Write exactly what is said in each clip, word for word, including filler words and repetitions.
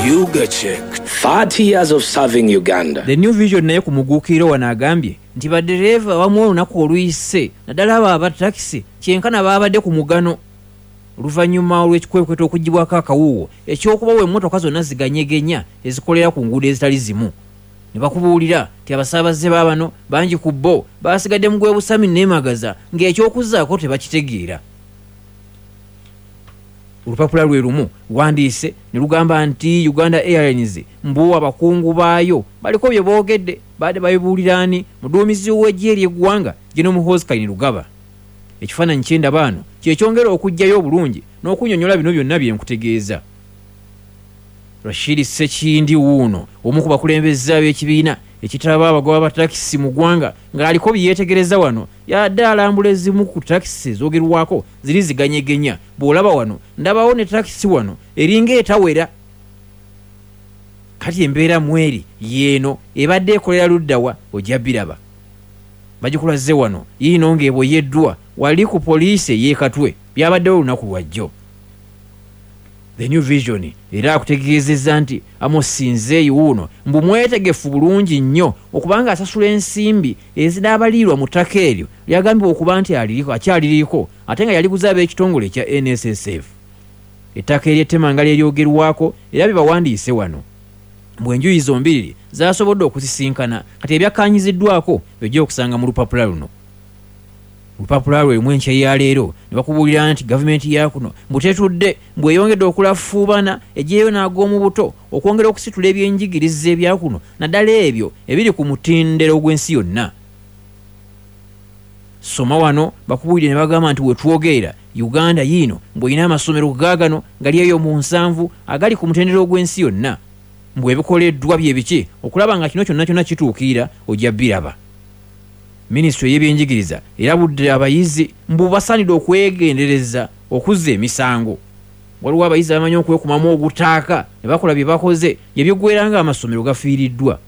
You get checked. thirty years of serving Uganda. The New Vision naye ku muguukiro wano agambye nti baddereeva abamu olunaku oluyise naddala abo aba takisi kyenkana baabadde ku mugano oluvannyuma olw'ekikwekweto okuggibwako akawuuwo ekyokubawa emmotoka zonna ziganyegenya ezikolera ku nguudo ezitali zimu. Ne bakubuulira nti abasaabaze baabano bangi ku bo basigadde mu gwebusami neemagaza ng'ekyokuzzaako tebakitegeera. Olupapula lwe lumu lwandiise ne lugamba nti Uganda Airlines mbu abakungu baayo baliko bye boogedde baade babibuuliraani muduumizi w'eggye ery'eggwanga General Muhoozi Lugaba. Ekifaananyi ky'endaba bano kyekyongera okuggyayo obulungi n'okunnyonnyola bino byonna bye nkutegeeza. Rashid Sekindi wuuno omu ku bakulembeze b'ekibiina ekitaba abagoba ba takisi mu ggwanga ng'aliko byeyeetegereza wano yadde alambula ezimu ku takisi zoogerwako ziri ziganyegenya. Bw'olaba wano ndabawo ne takisi wano eringa etawera. Kati embeera mweri yeeno ebadde ekolera luddawa ojja biraba. Bagikulaze wano yiino ng'eboyeddwa wali ku poliisi ey'ekatwe byabaddewo olunaku lwajjo. The New Vision era akutegeezezza nti amusinzeeyi wuuno mbu mwetegefu bulungi nnyo okubanga asasula ensimbi ezinaabaliirwa mu ttaka eryo lyagambibwa okuba nti aliriko akyaliriko ate nga yaliguza ab'ekitongole ekya N S S F. Ettaka ery'ettemanga lyeryogerwako era bye bawandiise wano mbwe enjuyi zombiriri zaasobodde okuzisinkana kati ebyakkaanyiziddwako bijja okusanga mu lupapula luno. Olupapula lwe lumu enkya ya leero ne bakubuulira nti gavumenti ya kuno mbutetudde mbweyongedde okulafuubana eggyeyo n'ag'omu buto okwongera okusitula ebyenjigiriza ebya kuno naddala ebyo ebiri ku mutendero gw'ensi yonna. Soma wano bakubuulire ne bagamba nti wetwogerera Uganda yiino mbweyina amasomero gaagano gali eyo mu nsanvu agali ku mutendero gw'ensi yonna. Mbwe ebikoleddwa bye biki okulaba nga kino kyonna kyonna kituukira ojja biraba. Minisitule y'ebyenjigiriza erabudde abayizi mbu basaanidde okwegendereza okuzza emisango. Waliwo abayizi abamanyi okwekumamu ogutaaka ne bakola bye bakoze eby'oggwera nga amasomero gafiiriddwa.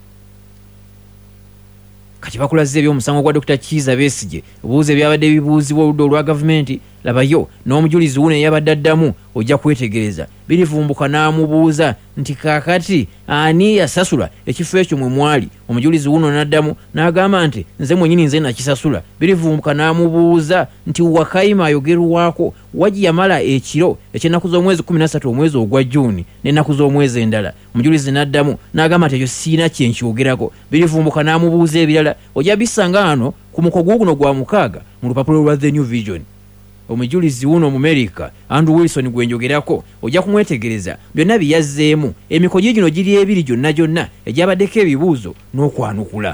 Kati bakulaze eby'omusango gwa Dokita Kiiza Besigye ebibuuzo ebyabadde bibuuzibwa oludda olwa gavumenti labayo n'omujulizi wuno eyabadde addamu ojja kwetegereza. Birivumbuka n'amubuuza nti kaakati ani yasasula ekifo ekyo mwe mwali. Omujulizi wuno n'addamu n'agamba nti nze mwennyini nze nakisasula. Birivumbuka n'amubuuza nti Wakayima ayogerwako wagi yamala ekiro eky'ennaku z'omwezi kumi na ssatu omwezi ogwa Juuni n'ennaku z'omwezi endala. Omujulizi n'addamu n'agamba nti ekyo siina kye nkyogerako. Birivumbuka n'amubuuza ebirala ojja bisanga wano ku mukogo guno gwa mukaaga mu lupapula lwa The New Vision. Omujulizi wuno mu America Andrew Wilson gwe njogerako ojja kumwetegereza byonna byazzeemu emikono gino giri ebiri gyonna gyonna egyabaddeko ebibuuzo n'okwanukula.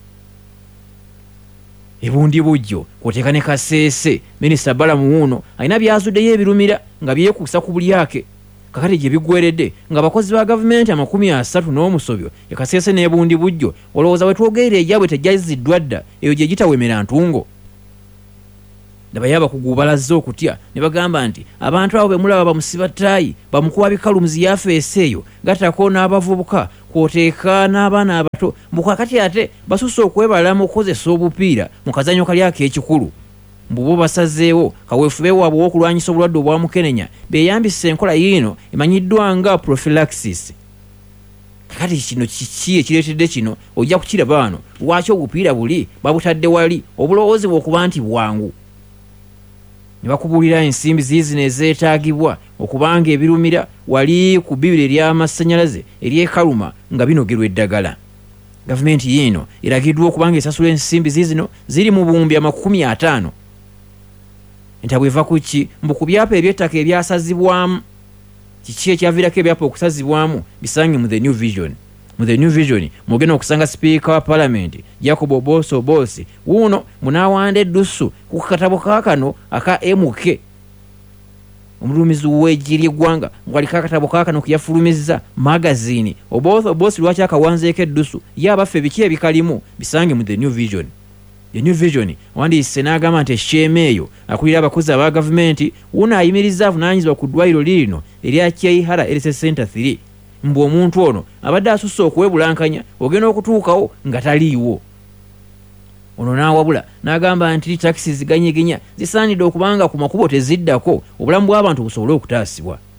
Ebundi bujjo kwoteeka ne Kaseese Minisita Balamu wuno alina byazuddeyo ebirumira nga byekuusa ku buli yake. Kakati gye biggweredde nga abakozi ba gavumenti amakumi asatu n'omusobyo e Kaseese n'ebundi bujjo olowooza wetwogerera egyabwe tejjaziddwa dda eyo gye gitawemera ntungo. Ndaba y'abakugu balazze okutya ne bagamba nti abantu abo be mulaba bamusiba ttaayi bamukuba bikalumuzi yafeesi eyo gatako n'abavubuka kwoteeka n'abaana abato mbu kakati ate basusse okwebala mu kukozesa obupiira mu kazanyo kali ak'ekikulu. Mbu bo basazeewo kaweefube waabwe w'okulwanyisa obulwadde obwa mukenenya beeyambisa enkola yiino emanyiddwa nga prophylaxis. Kakati kino kiki ekireetedde kino ojja kukiraba wano lwaki obupiira buli babutadde wali obulowoozi bw'okuba nti bwangu. Ne bakubuulira ensimbi ziizino ezeetaagibwa okubanga ebirumira wali ku bbibiri ery'amasannyalaze ery'ekaluma nga binogerwa eddagala. Gavumenti yiino eragiddwa okubanga esasula ensimbi ziizino ziri mu buwumbi amakumi ataano. Entabwe eva ku ki mbu ku byapa eby'ettaka ebyasazibwamu kiki ekyaviirako ebyapa okusazibwamu bisange mu The New Vision. Mu The New Vision mugenda okusanga sipiika wa Parliament Jacob Oboso Obosi wuno munaawanda eddusu ku katabo kaakano aka M K. Omulumizi w'eggye ly'eggwanga ng'aliko akatabo kaakano ke yafulumizza magazini. Oboso Obosi lwaki akawanzeeko eddusu ye abaffe biki ebikalimu bisange mu The New Vision. The New Vision wandiise n'agamba nti esheema eyo akulira abakozi aba gavumenti wuno ayimirizza avunaanyizibwa ku ddwaliro lirino erya Kyaihara Health Center three. Mbu omuntu ono abadde asusse okwebulankanya ogenda okutuukawo nga taliiwo. Ono n'awabula n'agamba nti takisi ziganyegenya zisaanidde okubanga ku makubo teziddako obulamu bw'abantu busobole okutaasibwa.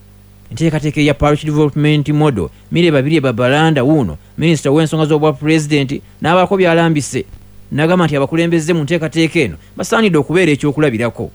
enteekateeka ya parish development model mire babiri babalanda wuno minisita w'ensonga z'obwa pulezidenti n'abaako byalambise n'agamba nti abakulembeze mu nteekateeka eno basaanidde okubeera ekyokulabirako.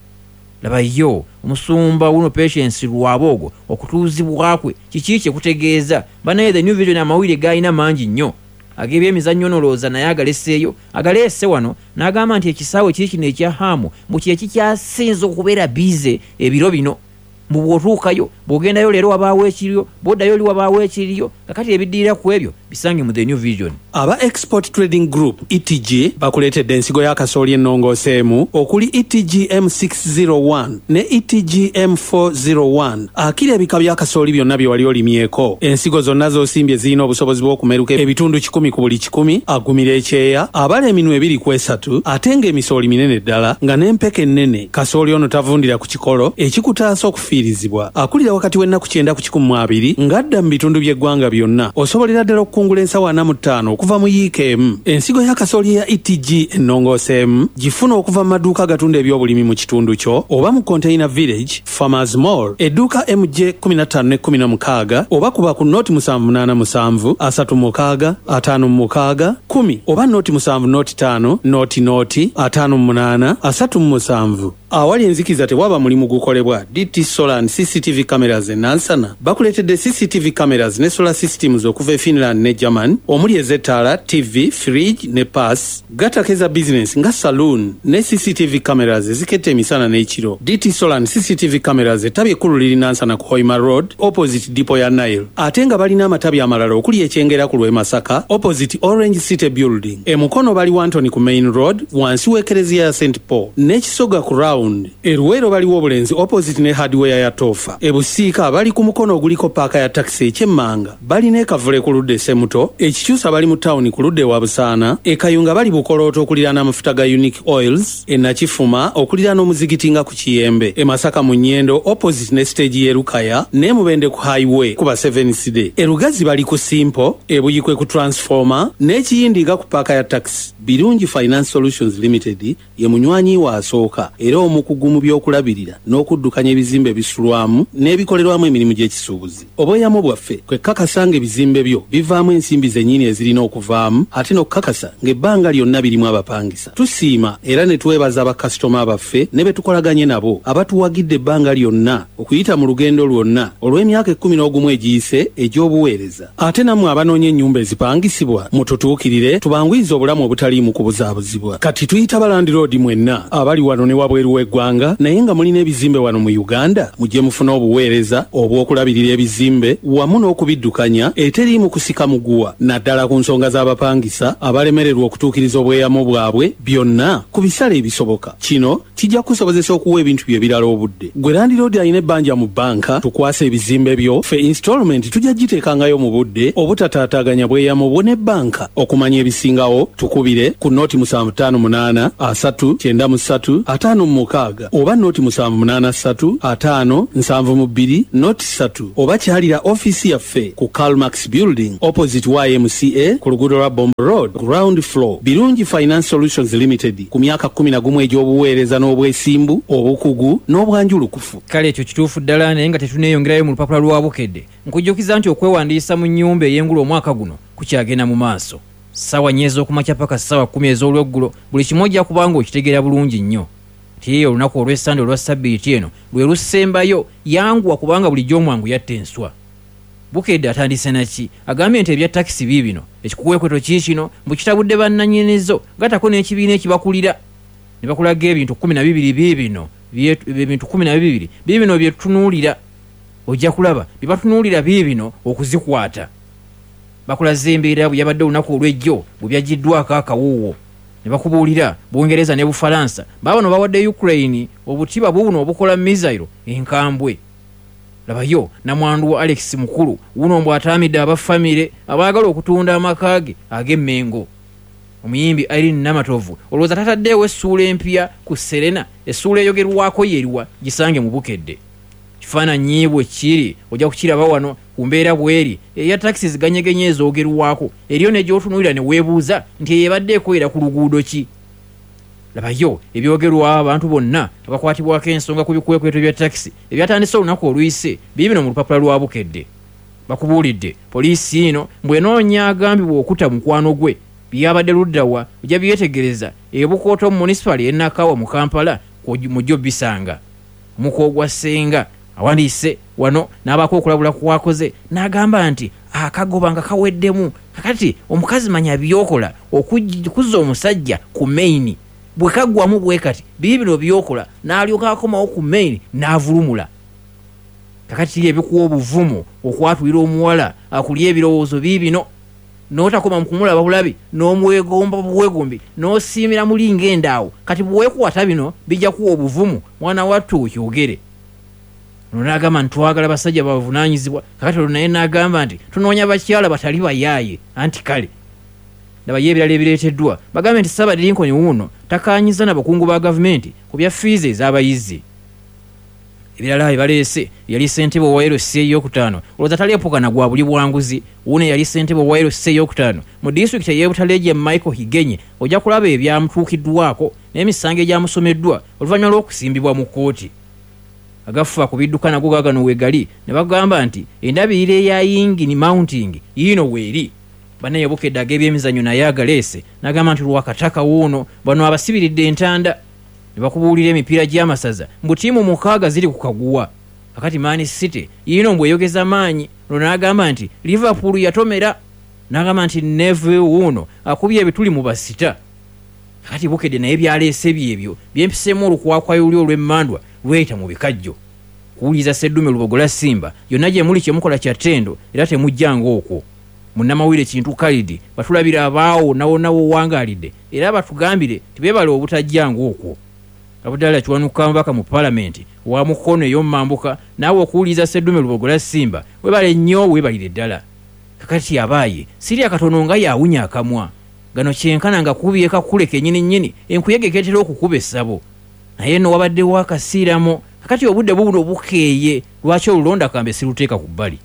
Labayo omusumba wuno Patience Lwaboogo okutuuzibwakwe kiki kye kutegeeza banaye the New Vision amawulire gaalina mangi nnyo ag'ebyemizannyo nolooza naye agaleseeyo agaleese wano n'agamba nti ekisaawe kiri kino ekya haamu mu kye kikyasinze okubeera bize ebiro bino mu bw'otuukayo bw'ogendayo leero wabaawo ekiriyo bw'oddayo oli wabaawo ekiriyo kakati ebiddirira ku ebyo bisange mu the New Vision. Aba Export Trading Group E T G bakuleetedde ensigo ya kasooli ennongooseemu okuli E T G M six oh one ne E T G M four oh one akira ebika bya kasooli byonna bye wali olimyeko. Ensigo zonna z'osimbye zirina obusobozi bw'okumeruka ebitundu kikumi ku buli kikumi, agumira ekyeya, abala eminwe ebiri ku esatu ate ng'emisooli minene ddala nga n'empeke ennene. Kasooli ono tavundira ku kikolo ekikutaasa okufiirizibwa. Akulira wakati w'ennaku kyenda ku kikumi mu abiri ng'adda mu bitundu by'eggwanga byonna. Osobolera ddala okukungula ensawo ana mu ttaano okuva mu Y K M. Ensigo ya kasooli ya E T G ennongooseemu gifuna okuva mu maduuka agatunda ebyobulimi mu kitundu kyo oba mu Container Village, Farmers Mall, edduuka M J kumi na ttaano ne kumi na mukaaga oba kuba ku nooti musanvu munaana musanvu asatu mukaaga ataano mukaaga kumi oba nooti musanvu nooti ttaano nooti nooti ataano munaana asatu musanvu. Awali enzikiza tewaba mulimu gukolebwa. D T Solar and C C T V cameras e Nansana bakuleetedde C C T V cameras ne solar systems okuva e Finland ne German omuli ez'ettaala, T V, fridge ne pass. Gatakeza business nga saloon ne C C T V cameras eziketta emisana n'ekiro. D T Solar and C C T V cameras ettabi ekkulu liri Nansana ku Hoima Road opposite Depot ya Nile. Ate nga balina amatabi amalala okuli ekyengera ku lw'e Masaka opposite Orange City Building. E Mukono bali Wantoni ku Main Road wansi w'ekereziya ya Saint Paul. N'ekisoga ku Round e Luweero baliwo Obulenzi opposite ne hardware ya Tofa. E Busiika bali ku mukono oguliko paaka ya taxi eky'Emmanga balina ekavule ku ludde Semuto. Ekikyusa bali mu tawuni ku ludde wa Busaana. E Kayunga bali Bukolooto okuliraana amafuta ga Unique Oils. E Nakifuma okuliraana omuzigiti nga ku Kiyembe. E Masaka mu Nnyendo opposite ne stage y'e Lukaya ne Mubende ku highway kuba seven C D. E Lugazi bali ku Simpo, e Buyikwe ku Transformer n'Ekiyindiga ku paaka ya taxi. Birungi Finance Solutions Limited ye munywanyi wa asooka era omukugu mu by'okulabirira n'okuddukanya ebizimbe bisulwamu n'ebikolerwamu emirimu gy'ekisuubuzi. Obweyamo bwaffe kwe kakasa ng'ebizimbe byo bivaamu ensimbi zennyini ezirina okuvaamu ate n'okukakasa ng'ebbanga lyonna birimu abapangisa. Tusiima era ne twebaza bakasitoma baffe ne be tukolaganye nabo abatuwagidde ebbanga lyonna okuyita mu lugendo lwonna olw'emyaka ekkumi n'ogumu egiyise egy'obuweereza. Ate nammwe abanoonya ennyumba ezipangisibwa mututuukirire tubangwize obulamu obutaliimu kubuzaabuzibwa. Kati tuyita balandiroodi mwenna abali wano ne wabweru w'eggwanga naye nga mulina ebizimbe wano mu Uganda mujje mufuna obuweereza obw'okulabirira ebizimbe wamu n'okubiddukanya eteriimu kusika muguwa naddala ku nsonga z'abapangisa abalemererwa okutuukiriza obweyamo bwabwe byonna ku bisale ebisoboka. Kino kijja kusobozesa okuwa ebintu bye birala obudde. Gwe landiroodi alina ebbanja mu bbanka tukwasa ebizimbe byo ffe installment tujja giteekangayo mu budde obutataataganya bweyamo bwo ne bbanka. Okumanya ebisingawo tukubire ku nooti musanvu ttaano munaana asatu kyenda mu ssatu ataano mu mukaaga oba nooti musanvu munaana ssatu ataano nsanvu mu bbiri nooti ssatu oba kyalira ofiisi yaffe ku Calmax Building opposite Y M C A ku luguudo lwa Bombo Road ground floor. Birungi Finance Solutions Limited ku myaka kkumi na gumu egy'obuweereza n'obwesimbu obukugu n'obwanjulukufu. Kale ekyo kituufu ddala naye nga tetuneeyongerayo mu lupapula lwa Bukedde. Nkujjukiza nti okwewandiisa mu nnyumba ey'engulu omwaka guno kukyagenda mu maaso. Sawa nyezo okumakya paka sawa kumi ez'olweggulo buli kimu ojja kubanga okitegeera bulungi nnyo. Tiyo olunaku olw'Essande olwa Ssabbiiti eno lwe lusembayo yanguwa kubanga bulijjo omwangu yatta enswa. Bukedde atandise naki agambye nti ebya takisi biibino ekikuweekweto kiikino mbukitabudde bannannyinizo gatako n'ekibiina ekibakulira ne bakulaga ebintu kkumi na bibiri biibino ebintu kkumi na bibiri biibino bye tutunuulira ojja kulaba bye batunuulira biibino okuzikwata. Bakulaze embeera bwe yabadde olunaku olw'ejjo bwe byaggiddwako akawuuwo ne bakubuulira Bungereza ne Bufalansa baabano bawadde Ukraine obutiba buuno obukola misairo enkambwe. Labayo namwandu wa Alex Mukulu wuno mbw ataamidde abafamire abaagala okutunda amaka ge ag'emmengo. Omuyimbi Irene Namatovu olowooza tataddeewo essuula empya ku Serena essuula eyogerwako yeriwa gisange mu Bukedde. Kifaananyi bwe kiri ojja kukiraba wano ku mbeera bweri eya takisi ziganyegenye ezoogerwako eriyo ne gy'otunuulira ne weebuuza nti eyebadde ekoyera ku luguudo ki. labayo ebyogerwa abantu bonna abakwatibwako ensonga ku bikwekweto bya taxi ebyatandise olunaku oluyise biibino mu lupapula lwa Bukedde. Bakubuulidde poliisi ino bwenoonya agambibwa okuta mukwano gwe byabadde luddawa ojja byetegereza ebukooto mu munisipali y'Enakawa mu Kampala mujjo bisanga. Mukogwa Senga awandiise wano n'abaako okulabula kwakoze n'agamba nti akagoba nga kaweddemu kakati omukazi manya byokola okuzza omusajja ku maini bwe kaggwamu bwe kati biibino byokola n'alyoka akomawo ku maini n'avulumula. Kakati ebikuwa obuvumu okwatulira omuwala akulya ebirowoozo biibino n'otakoma mu kumulaba bulabi n'omwegomba buwegombi n'osiimira muli ng'endaawo kati bwekwata bino bijja kuwa obuvumu mwana wattu okyogere. Ono n'agamba nti twagala basajja bavunaanyizibwa kakati olwo naye n'agamba nti tunoonya bakyala batali bayaaye anti kale ndabayo ebirala ebireeteddwa bagambe nti Ssaabadde Lincoln wuuno takaanyiza n'abakungu ba gavumenti ku bya fiizi ez'abayizi. Ebirala ebaleese yali ssentebe wa L C ey'okutaano olowooza taleepukana gwa buli bwanguzi wuuno yali ssentebe wa L C ey'okutaano mu disitulikiti ey'Ebutaleja Michael Higenye ojja kulaba ebyamutuukiddwako n'emisango egyamusomeddwa oluvannyuma lw'okusimbibwa mu kkooti. Agafa ku bidduka nago gaagano wegali ne bagamba nti endabirira eya yingini mounting yiino weeri. Bannaye Bukedde ag'ebyemizannyo naye agaleese n'agamba nti lwakataka wuuno bano abasibiridde entanda ne bakubuulira emipiira gy'amasaza mbu ttiimu mukaaga ziri ku kaguwa. Kakati Man City yiino mbweyogeza maanyi olwo n'agamba nti Liverpool yatomera n'agamba nti Neville wuuno akubye ebituli mu basita. Kakati Bukedde naye byaleese byebyo byempiseemu olukwakwayo luli olw'emmandwa lweyita mu bikajjo. Kuwuliza Sseddume Lubogola Simba yonna gye muli kyemukola kya ttendo era temujjanga okwo. Munnamawulire Kintu Kalidi batulabira abaawo nawonawo wangaalidde era batugambire tibeebale obutajjanga okwo. Abudala Kiwanuka Mbaka mu Palamenti wa mukono ey'omumambuka naawe okuwuliza Sseddume Lubogola Simba webale nnyo weebalire ddala. Kakati abaaye siri akatono nga yaawunya akamwa gano kyenkana nga kubye kakule kennyini nnyini enkuyege ketera okukuba essabo naye nno wabaddewo akasiiramo kakati obudde bubuno bukeeye lwaki olulonda kambe siruteeka ku bbali.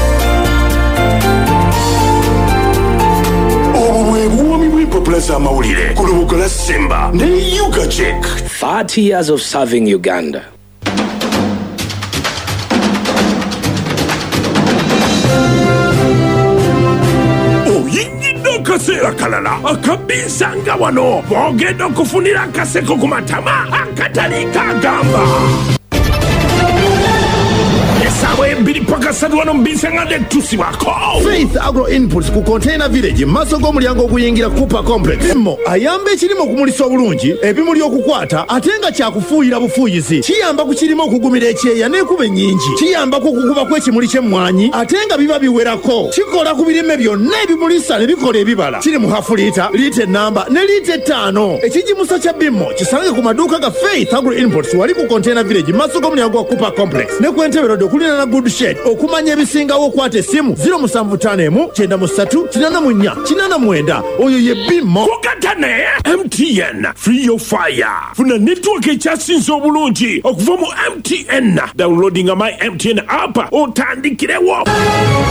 Obwebuumi bw'empapula z'amawulire ku Lubogola Simba ne Yuga Check. thirty years of serving Uganda. Kaseera kalala akabinsanga wano bogenda okufunira akaseko ku matama akatali kagamba esaawa ebbiri paka ssatu wano mubinsanga netusibwako. Faith Agro Inputs ku Container Village maaso g'omulyango oguyingira Cooper Complex. Bimmo ayamba ekirime okumulisa obulungi ebimuli okukwata ate nga kyakufuuyira bufuuyizi. Kiyamba ku kirime okugumira ekyeya n'ekuba ennyingi. Kiyamba ku kukuba kw'ekimuli ky'emmwanyi ate nga biba biwerako. Kikola ku birime byonna ebimulisa ne bikola ebibala. Kiri mu hafu liita, liita ennamba ne liita ettaano. Ekijimusa kya Bimmo kisange ku maduuka ga Faith Agro Inputs wali ku Container Village maaso g'omulyango wa Cooper Complex. Ne ku Entebbe Road okulina na Good Shed. Okumanya ebisingawo okwata essimu zero musanvu ttaano emu kyenda mu ssatu kinaana mu nnya kinaana mwenda. Oyo ye Bimmo. Kugatane M T N Free Your Fire. Funa network ekyasinze obulungi okuva mu M T N. Downloading my M T N app otandikirewo.